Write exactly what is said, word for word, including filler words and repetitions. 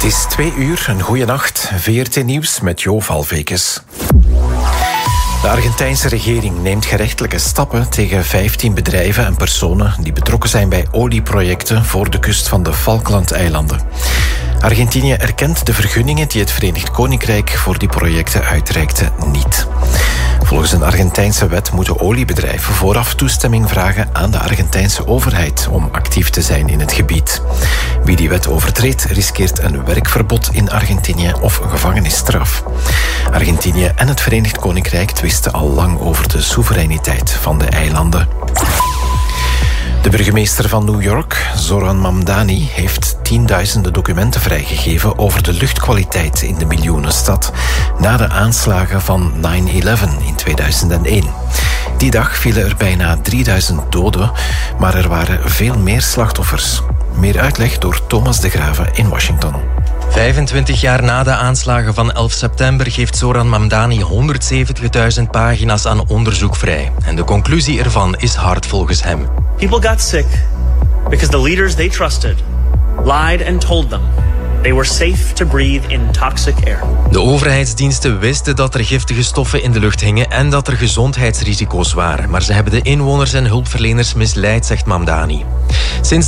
Het is twee uur, een goeie nacht. V R T Nieuws met Jo Valvekes. De Argentijnse regering neemt gerechtelijke stappen tegen vijftien bedrijven en personen die betrokken zijn bij olieprojecten voor de kust van de Falklandeilanden. Argentinië erkent de vergunningen die het Verenigd Koninkrijk voor die projecten uitreikte niet. Volgens een Argentijnse wet moeten oliebedrijven vooraf toestemming vragen aan de Argentijnse overheid om actief te zijn in het gebied. Wie die wet overtreedt, riskeert een werkverbod in Argentinië of een gevangenisstraf. Argentinië en het Verenigd Koninkrijk twisten al lang over de soevereiniteit van de eilanden. De burgemeester van New York, Zoran Mamdani, heeft tienduizenden documenten vrijgegeven over de luchtkwaliteit in de miljoenenstad na de aanslagen van nine eleven in tweeduizend één. Die dag vielen er bijna drieduizend doden, maar er waren veel meer slachtoffers. Meer uitleg door Thomas de Graeve in Washington. vijfentwintig jaar na de aanslagen van elf september geeft Zoran Mamdani honderdzeventigduizend pagina's aan onderzoek vrij. En de conclusie ervan is hard volgens hem. People got sick because the leaders they trusted lied and told them they were safe to breathe in toxic air. De overheidsdiensten wisten dat er giftige stoffen in de lucht hingen en dat er gezondheidsrisico's waren. Maar ze hebben de inwoners en hulpverleners misleid, zegt Mamdani. Sinds